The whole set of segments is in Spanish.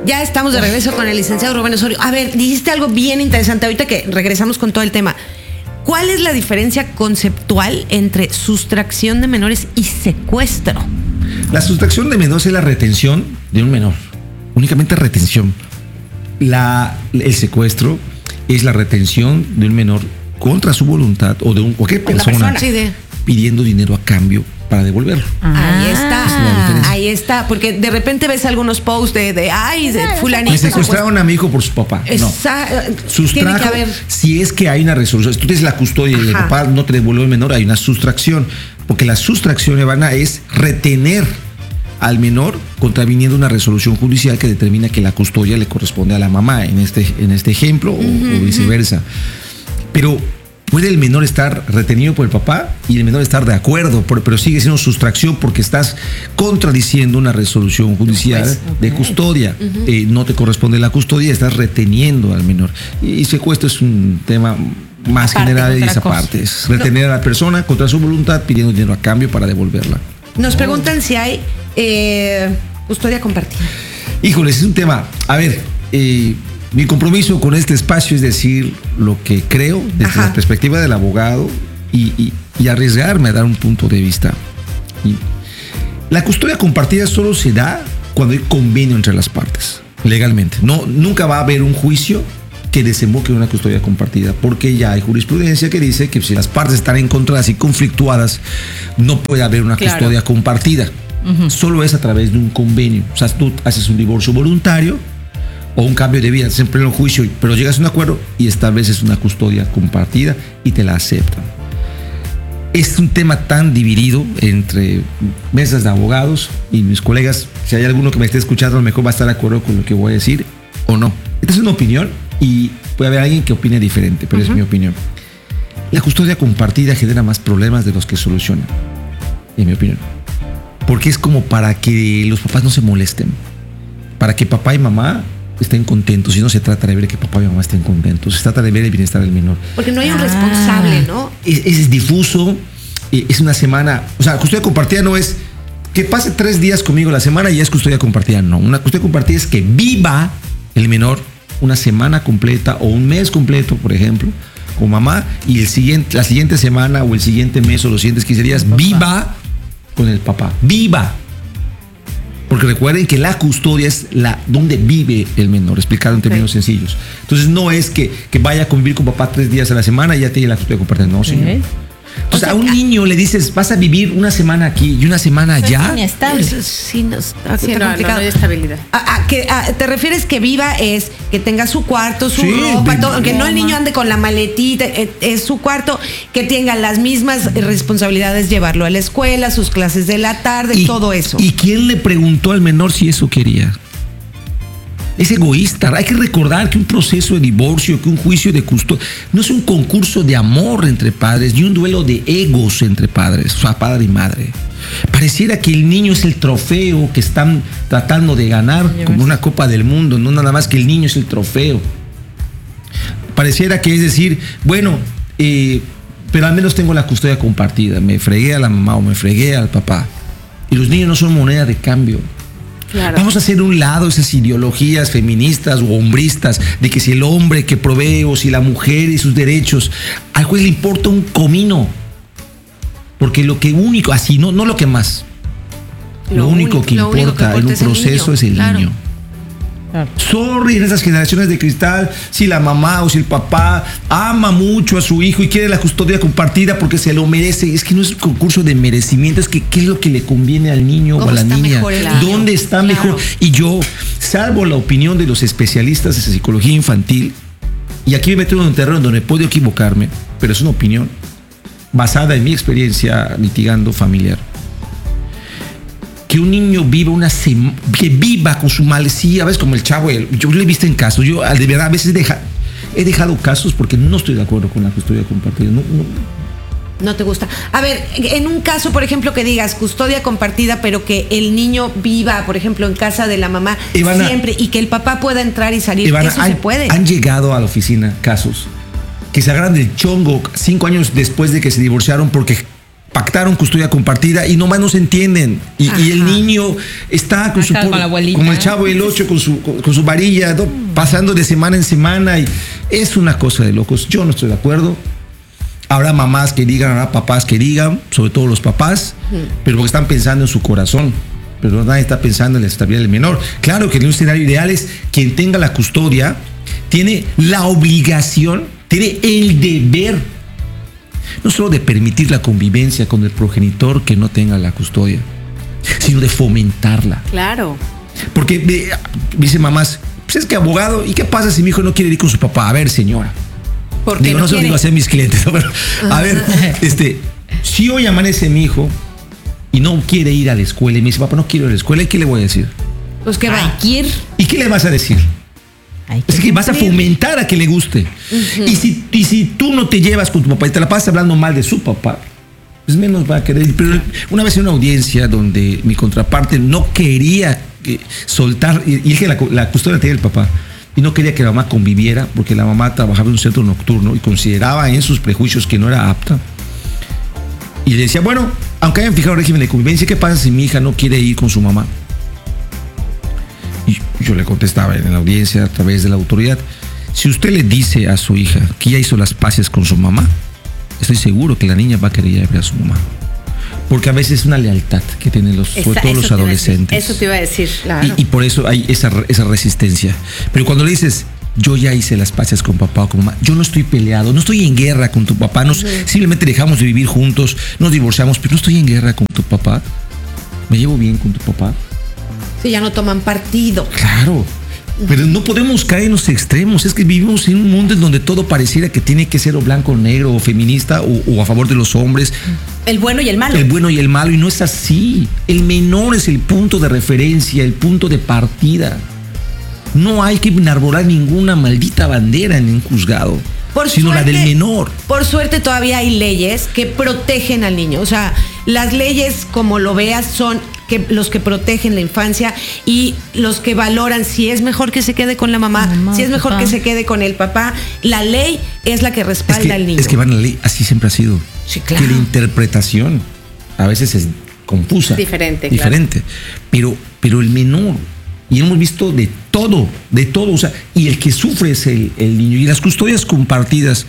Ya estamos de regreso con el licenciado Rubén Osorio. A ver, dijiste algo bien interesante ahorita que regresamos con todo el tema. ¿Cuál es la diferencia conceptual entre sustracción de menores y secuestro? La sustracción de menores es la retención de un menor. Únicamente retención. El secuestro es la retención de un menor contra su voluntad o de cualquier persona pidiendo dinero a cambio para devolverlo. Ahí está, porque de repente ves algunos posts de fulanito. Me secuestraron a mi hijo por su papá. Sustrajo, que haber... si es que hay una resolución, si tú tienes la custodia y el papá no te devuelve el menor, hay una sustracción, porque la sustracción, Ivana, es retener al menor contraviniendo una resolución judicial que determina que la custodia le corresponde a la mamá, en este ejemplo, o viceversa. Pero puede el menor estar retenido por el papá y el menor estar de acuerdo, pero sigue siendo sustracción porque estás contradiciendo una resolución judicial de custodia. No te corresponde la custodia, estás reteniendo al menor. Y secuestro es un tema más general de esa parte. Es retener a la persona contra su voluntad pidiendo dinero a cambio para devolverla. Nos preguntan si hay custodia compartida. Híjoles, es un tema. A ver, mi compromiso con este espacio es decir lo que creo desde la perspectiva del abogado y arriesgarme a dar un punto de vista. La custodia compartida solo se da cuando hay convenio entre las partes, legalmente. Nunca va a haber un juicio que desemboque en una custodia compartida, porque ya hay jurisprudencia que dice que si las partes están encontradas y conflictuadas, no puede haber una custodia compartida. Solo es a través de un convenio. O sea, tú haces un divorcio voluntario o un cambio de vida, siempre en el juicio, pero llegas a un acuerdo y estableces una custodia compartida y te la aceptan. Es un tema tan dividido entre mesas de abogados y mis colegas. Si hay alguno que me esté escuchando, a lo mejor va a estar de acuerdo con lo que voy a decir o no. Esta es una opinión y puede haber alguien que opine diferente, pero es mi opinión. La custodia compartida genera más problemas de los que soluciona, en mi opinión. Porque es como para que los papás no se molesten, para que papá y mamá estén contentos, y no se trata de ver que papá y mamá estén contentos, se trata de ver el bienestar del menor. Porque no hay un responsable, ¿no? Es difuso, es una semana, o sea, custodia compartida no es que pase 3 días conmigo la semana y ya es custodia compartida, no. Una custodia compartida es que viva el menor una semana completa o un mes completo, por ejemplo, con mamá, y la siguiente semana o el siguiente mes o los siguientes 15 días viva con el papá, viva. Porque recuerden que la custodia es donde vive el menor, explicado en términos sencillos. Entonces no es que vaya a convivir con papá 3 días a la semana y ya tiene la custodia compartida. No, señor. Entonces a un niño le dices, vas a vivir una semana aquí y una semana allá. Es inestable. Sí, no está complicado. No hay estabilidad. ¿Te refieres que viva es que tenga su cuarto, su ropa, todo, que no el niño ande con la maletita, es su cuarto, que tenga las mismas responsabilidades, llevarlo a la escuela, sus clases de la tarde, todo eso? ¿Y quién le preguntó al menor si eso quería? Es egoísta. Hay que recordar que un proceso de divorcio, que un juicio de custodia, no es un concurso de amor entre padres, ni un duelo de egos entre padres, o sea, padre y madre. Pareciera que el niño es el trofeo que están tratando de ganar, como una Copa del Mundo, no nada más que el niño es el trofeo. Pareciera que es decir, bueno, pero al menos tengo la custodia compartida, me fregué a la mamá o me fregué al papá. Y los niños no son moneda de cambio. Claro. Vamos a hacer a un lado esas ideologías feministas o hombristas de que si el hombre que provee o si la mujer y sus derechos, al juez le importa un comino, porque lo que único, así no lo que más, lo único que importa en un proceso es el niño. Claro. Sorry, en esas generaciones de cristal, si la mamá o si el papá ama mucho a su hijo y quiere la custodia compartida porque se lo merece, es que no es un concurso de merecimiento, es que qué es lo que le conviene al niño o a la niña, dónde está mejor. Y yo, salvo la opinión de los especialistas de psicología infantil, y aquí me meto en un terreno donde puedo equivocarme, pero es una opinión basada en mi experiencia litigando familiar. Que un niño viva que viva con su malesía, ¿ves? Como el chavo, yo lo he visto en casos, yo de verdad a veces he dejado casos porque no estoy de acuerdo con la custodia compartida. No te gusta. A ver, en un caso, por ejemplo, que digas custodia compartida, pero que el niño viva, por ejemplo, en casa de la mamá Ivana, siempre, y que el papá pueda entrar y salir, Ivana, eso se puede. Han llegado a la oficina casos que se agarran del chongo 5 años después de que se divorciaron porque pactaron custodia compartida y nomás no se entienden. Y el niño está con con la abuelita, como el Chavo del 8 con su varilla, ¿no? Pasando de semana en semana. Y es una cosa de locos. Yo no estoy de acuerdo. Habrá mamás que digan, habrá papás que digan, sobre todo los papás, pero porque están pensando en su corazón. Pero nadie está pensando en la estabilidad del menor. Claro que en un escenario ideal es quien tenga la custodia, tiene la obligación, tiene el deber, no solo de permitir la convivencia con el progenitor que no tenga la custodia, sino de fomentarla. Claro. Porque dicen mamás, pues es que abogado, ¿y qué pasa si mi hijo no quiere ir con su papá? A ver, señora. Porque digo, no se lo digo a hacer mis clientes. Pero, a ver, si hoy amanece mi hijo y no quiere ir a la escuela y me dice, papá, no quiero ir a la escuela, ¿y qué le voy a decir? Pues que va a ir. ¿Y qué le vas a decir? Es que vas a fomentar a que le guste. Y si tú no te llevas con tu papá y te la pasas hablando mal de su papá, pues menos va a querer. Pero una vez en una audiencia donde mi contraparte no quería soltar, y dije la custodia tenía el papá, y no quería que la mamá conviviera porque la mamá trabajaba en un centro nocturno y consideraba en sus prejuicios que no era apta. Y le decía, bueno, aunque hayan fijado régimen de convivencia, ¿qué pasa si mi hija no quiere ir con su mamá? Y yo le contestaba en la audiencia a través de la autoridad, si usted le dice a su hija que ya hizo las paces con su mamá, estoy seguro que la niña va a querer ir a ver a su mamá. Porque a veces es una lealtad que tienen sobre todo los adolescentes. Eso te iba a decir, claro. Y por eso hay esa resistencia. Pero cuando le dices, yo ya hice las paces con papá o con mamá, yo no estoy peleado, no estoy en guerra con tu papá, simplemente dejamos de vivir juntos, nos divorciamos, pero no estoy en guerra con tu papá. ¿Me llevo bien con tu papá? Sí, ya no toman partido. Claro. Pero no podemos caer en los extremos. Es que vivimos en un mundo en donde todo pareciera que tiene que ser o blanco o negro, o feminista, o a favor de los hombres. El bueno y el malo. El bueno y el malo, y no es así. El menor es el punto de referencia, el punto de partida. No hay que enarbolar ninguna maldita bandera en un juzgado, sino la del menor. Por suerte todavía hay leyes que protegen al niño. O sea, las leyes, como lo veas, son los que protegen la infancia y los que valoran si es mejor que se quede con la mamá, si es mejor que se quede con el papá. La ley es la que respalda al niño. Es que van a la ley, así siempre ha sido. Sí, claro. Que la interpretación a veces es confusa. Diferente. Claro. Pero el menor, y hemos visto de todo, o sea, y el que sufre es el niño. Y las custodias compartidas,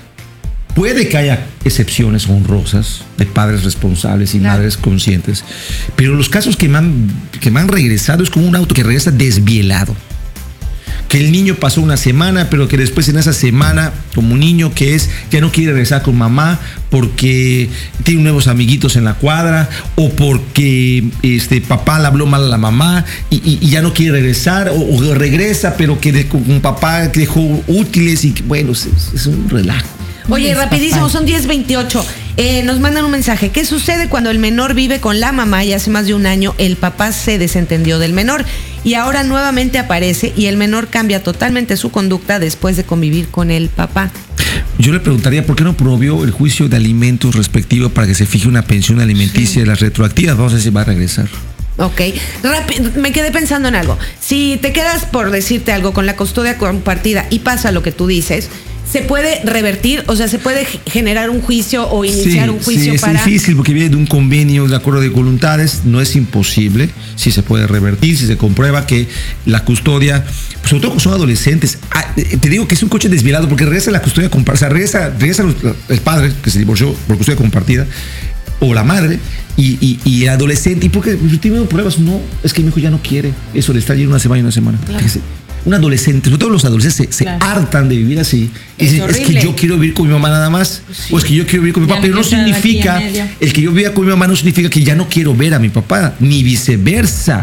puede que haya excepciones honrosas de padres responsables y madres conscientes, pero los casos que me han regresado es como un auto que regresa desvielado. Que el niño pasó una semana, pero que después en esa semana, como un niño que ya no quiere regresar con mamá porque tiene nuevos amiguitos en la cuadra, o porque papá le habló mal a la mamá y ya no quiere regresar, o regresa, pero que con papá dejó útiles y bueno, es un relajo. Oye, rapidísimo, son 10:28. Nos mandan un mensaje. ¿Qué sucede cuando el menor vive con la mamá y hace más de un año el papá se desentendió del menor y ahora nuevamente aparece y el menor cambia totalmente su conducta después de convivir con el papá? Yo le preguntaría por qué no promovió el juicio de alimentos respectivo para que se fije una pensión alimenticia de las retroactivas. Vamos a ver si va a regresar. Ok, me quedé pensando en algo. Si te quedas, por decirte algo, con la custodia compartida y pasa lo que tú dices, ¿se puede revertir? O sea, ¿se puede generar un juicio o iniciar un juicio para...? Sí, es difícil porque viene de un convenio de acuerdo de voluntades, no es imposible, sí se puede revertir, si se comprueba que la custodia, sobre todo cuando son adolescentes, te digo que es un coche desvielado porque regresa la custodia compartida, o sea, regresa el padre que se divorció por custodia compartida, o la madre, y el adolescente, ¿y por qué? ¿Tiene pruebas? No, es que mi hijo ya no quiere eso de estar allí una semana. Claro. Un adolescente, sobre todo los adolescentes, se hartan de vivir así. Es que yo quiero vivir con mi mamá nada más, o es que yo quiero vivir con mi papá, pero no significa, el que yo viva con mi mamá no significa que ya no quiero ver a mi papá, ni viceversa.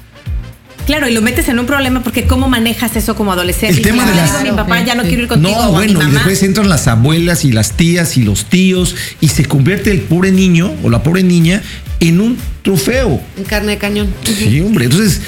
Claro, y lo metes en un problema porque ¿cómo manejas eso como adolescente? El tema mi papá ya no quiero ir contigo. No, bueno, y después entran las abuelas y las tías y los tíos y se convierte el pobre niño o la pobre niña en un trofeo. En carne de cañón. Sí, hombre, entonces,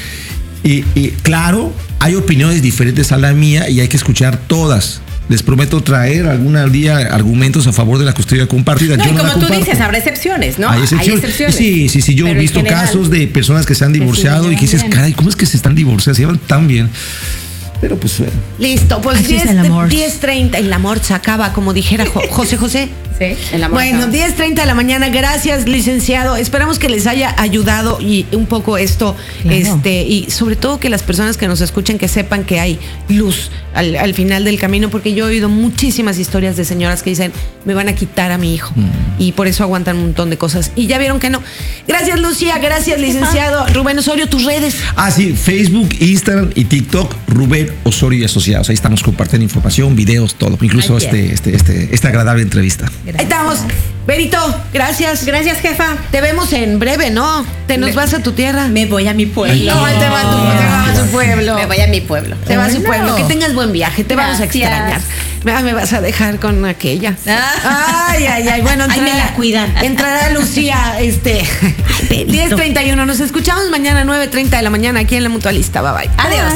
claro, hay opiniones diferentes a la mía y hay que escuchar todas. Les prometo traer algún día argumentos a favor de la custodia compartida. No, yo y no como la tú comparto. dices, habrá excepciones, ¿no? Hay excepciones. Sí, yo he visto casos de personas que se han divorciado y que dices, caray, ¿cómo es que se están divorciando? Se llevan tan bien. Pero pues bueno. Listo, pues Así es el amor. 10:30, el amor se acaba, como dijera José. Sí. Sí, el amor Bueno, acaba. 10:30 de la mañana. Gracias, licenciado. Esperamos que les haya ayudado y un poco esto, Claro. y sobre todo que las personas que nos escuchen que sepan que hay luz al final del camino, porque yo he oído muchísimas historias de señoras que dicen, me van a quitar a mi hijo, y por eso aguantan un montón de cosas. Y ya vieron que no. Gracias, Lucía. Gracias, licenciado. Rubén Osorio, tus redes. Sí, Facebook, Instagram y TikTok, Rubén Osorio y Asociados. Ahí estamos compartiendo información, videos, todo, incluso Ay, esta agradable entrevista. Ahí estamos. Berito, gracias. Gracias, jefa. Te vemos en breve, ¿no? Te nos vas a tu tierra. Me voy a mi pueblo. No, te vas a tu pueblo. Me voy a mi pueblo. Te vas a su Bueno. pueblo. Que tengas buen viaje. Te vamos a Gracias. extrañar. Me vas a dejar con aquella. Ay. Bueno, Ahí me la cuidan. Entrará Lucía, 10:31. Nos escuchamos mañana 9:30 de la mañana aquí en La Mutualista. Bye bye. Adiós.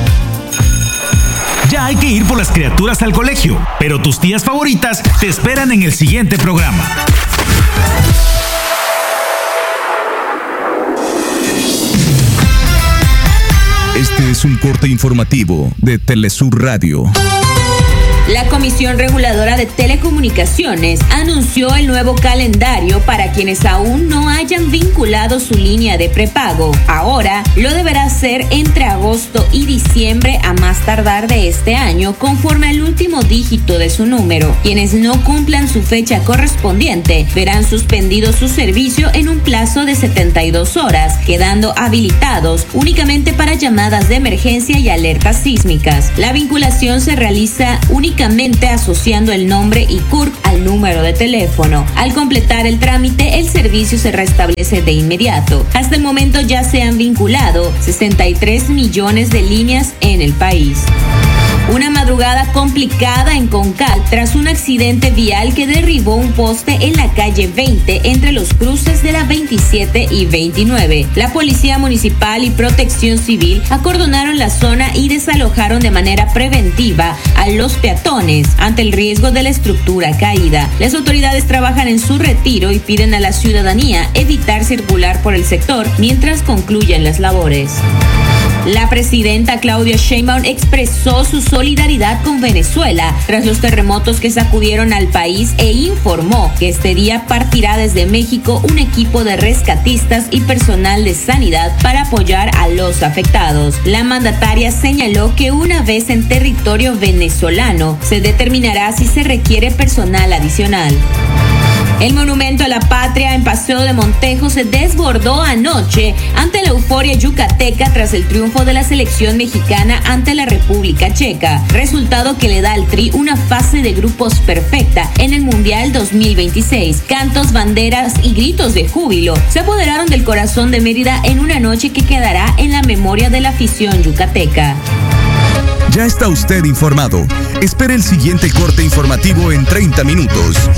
Ya hay que ir por las criaturas al colegio, pero tus tías favoritas te esperan en el siguiente programa. Este es un corte informativo de Telesur Radio. La Comisión Reguladora de Telecomunicaciones anunció el nuevo calendario para quienes aún no hayan vinculado su línea de prepago. Ahora lo deberá hacer entre agosto y diciembre a más tardar de este año, conforme al último dígito de su número. Quienes no cumplan su fecha correspondiente verán suspendido su servicio en un plazo de 72 horas, quedando habilitados únicamente para llamadas de emergencia y alertas sísmicas. La vinculación se realiza únicamente asociando el nombre y CURP al número de teléfono. Al completar el trámite, el servicio se restablece de inmediato. Hasta el momento ya se han vinculado 63 millones de líneas en el país. Una madrugada complicada en Concal tras un accidente vial que derribó un poste en la calle 20 entre los cruces de la 27 y 29. La Policía Municipal y Protección Civil acordonaron la zona y desalojaron de manera preventiva a los peatones ante el riesgo de la estructura caída. Las autoridades trabajan en su retiro y piden a la ciudadanía evitar circular por el sector mientras concluyen las labores. La presidenta Claudia Sheinbaum expresó su solidaridad con Venezuela tras los terremotos que sacudieron al país e informó que este día partirá desde México un equipo de rescatistas y personal de sanidad para apoyar a los afectados. La mandataria señaló que una vez en territorio venezolano se determinará si se requiere personal adicional. El monumento a la patria en Paseo de Montejo se desbordó anoche ante la euforia yucateca tras el triunfo de la selección mexicana ante la República Checa, resultado que le da al Tri una fase de grupos perfecta en el Mundial 2026. Cantos, banderas y gritos de júbilo se apoderaron del corazón de Mérida en una noche que quedará en la memoria de la afición yucateca. Ya está usted informado. Espere el siguiente corte informativo en 30 minutos.